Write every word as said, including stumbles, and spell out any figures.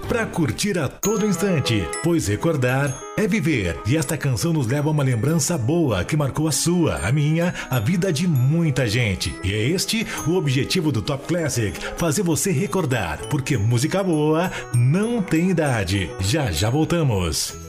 pra curtir a todo instante, pois recordar é viver. E esta canção nos leva a uma lembrança boa que marcou a sua, a minha, a vida de muita gente. E é este o objetivo do Top Classic, fazer você recordar, porque música boa não tem idade. Já já voltamos.